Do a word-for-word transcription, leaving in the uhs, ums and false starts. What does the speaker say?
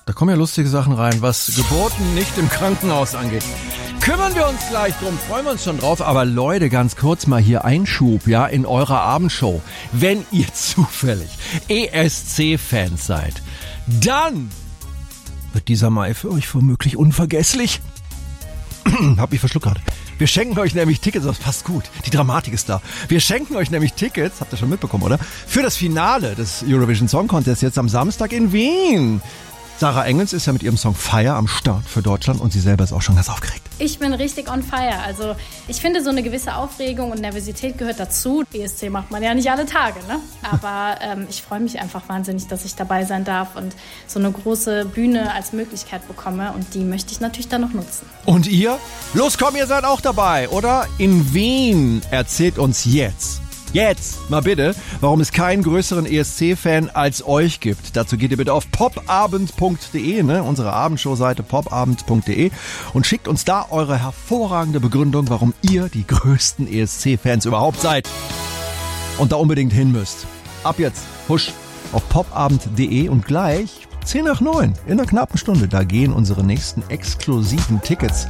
Da kommen ja lustige Sachen rein, was Geburten nicht im Krankenhaus angeht. Kümmern wir uns gleich drum, freuen wir uns schon drauf. Aber Leute, ganz kurz mal hier Einschub, ja, in eurer Abendshow. Wenn ihr zufällig E S C-Fans seid, dann wird dieser Mai für euch womöglich unvergesslich. Hab mich verschluckt gerade. Wir schenken euch nämlich Tickets, das passt gut, die Dramatik ist da. Wir schenken euch nämlich Tickets, habt ihr schon mitbekommen, oder? Für das Finale des Eurovision Song Contest jetzt am Samstag in Wien. Sarah Engels ist ja mit ihrem Song Fire am Start für Deutschland und sie selber ist auch schon ganz aufgeregt. Ich bin richtig on fire. Also ich finde, so eine gewisse Aufregung und Nervosität gehört dazu. E S C macht man ja nicht alle Tage, ne? Aber ähm, ich freue mich einfach wahnsinnig, dass ich dabei sein darf und so eine große Bühne als Möglichkeit bekomme. Und die möchte ich natürlich dann noch nutzen. Und ihr? Los, komm, ihr seid auch dabei, oder? In Wien erzählt uns jetzt. Jetzt, mal bitte, warum es keinen größeren E S C-Fan als euch gibt. Dazu geht ihr bitte auf popabend punkt de, ne, unsere Abendshow-Seite popabend punkt de und schickt uns da eure hervorragende Begründung, warum ihr die größten E S C-Fans überhaupt seid und da unbedingt hin müsst. Ab jetzt, husch, auf popabend punkt de und gleich zehn nach neun, in einer knappen Stunde, da gehen unsere nächsten exklusiven Tickets